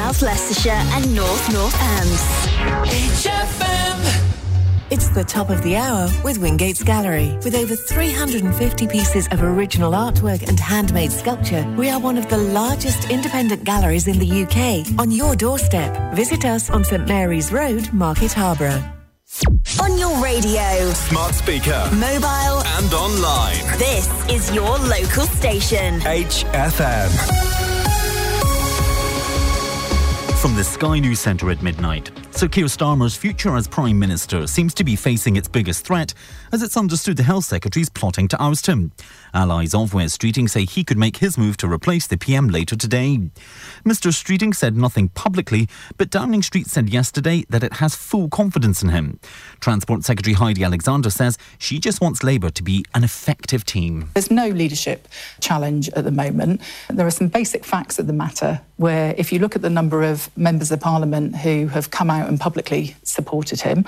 South Leicestershire and North Northants. HFM. It's the top of the hour with Wingate's Gallery. With over 350 pieces of original artwork and handmade sculpture, we are one of the largest independent galleries in the UK. On your doorstep. Visit us on St Mary's Road, Market Harborough. On your radio, smart speaker, mobile and online. This is your local station. HFM. From the Sky News Centre at midnight. Sir Keir Starmer's future as Prime Minister seems to be facing its biggest threat, as it's understood the Health Secretary is plotting to oust him. Allies of Wes Streeting say he could make his move to replace the PM later today. Mr Streeting said nothing publicly, but Downing Street said yesterday that it has full confidence in him. Transport Secretary Heidi Alexander says she just wants Labour to be an effective team. There's no leadership challenge at the moment. There are some basic facts of the matter where if you look at the number of members of Parliament who have come out and publicly supported him,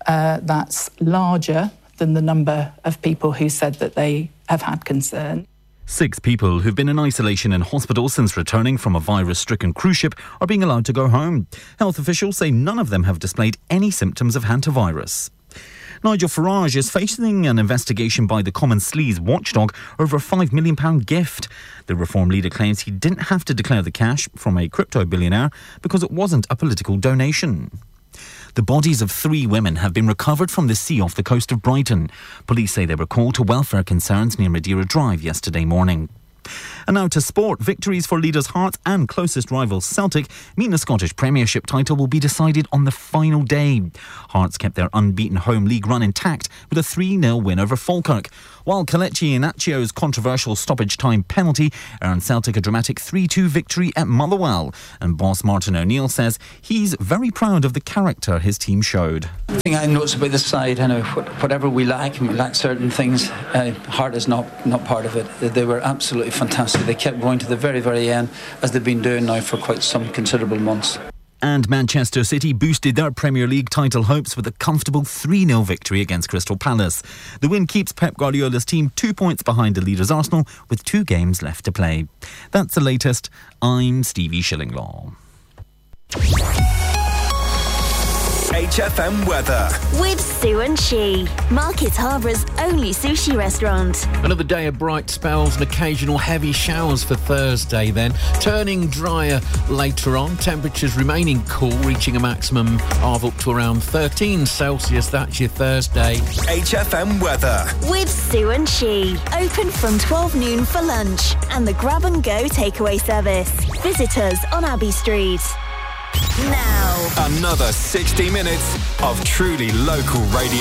that's larger than the number of people who said that they have had concern. 6 people who've been in isolation in hospital since returning from a virus-stricken cruise ship are being allowed to go home. Health officials say none of them have displayed any symptoms of hantavirus. Nigel Farage is facing an investigation by the Common Sleaze watchdog over a £5 million gift. The Reform leader claims he didn't have to declare the cash from a crypto billionaire because it wasn't a political donation. The bodies of 3 women have been recovered from the sea off the coast of Brighton. Police say they were called to welfare concerns near Madeira Drive yesterday morning. And now to sport. Victories for leaders Hearts and closest rival Celtic mean the Scottish Premiership title will be decided on the final day. Hearts kept their unbeaten home league run intact with a 3-0 win over Falkirk, while Kelechi Iheanacho's controversial stoppage time penalty earned Celtic a dramatic 3-2 victory at Motherwell. And boss Martin O'Neill says he's very proud of the character his team showed. The thing I noticed about this side, whatever we lack, and we lack certain things, Heart is not part of it. They were absolutely fantastic. They kept going to the very, very end, as they've been doing now for quite some considerable months. And Manchester City boosted their Premier League title hopes with a comfortable 3-0 victory against Crystal Palace. The win keeps Pep Guardiola's team 2 points behind the leaders Arsenal with 2 games left to play. That's the latest. I'm Stevie Shillinglaw. HFM weather with Sue and She, Market Harbour's only sushi restaurant. Another day of bright spells and occasional heavy showers for Thursday then. Turning drier later on. Temperatures remaining cool, reaching a maximum of up to around 13 Celsius. That's your Thursday. HFM weather with Sue and She. Open from 12 noon for lunch and the grab and go takeaway service. Visit us on Abbey Street. Now, another 60 minutes of truly local radio.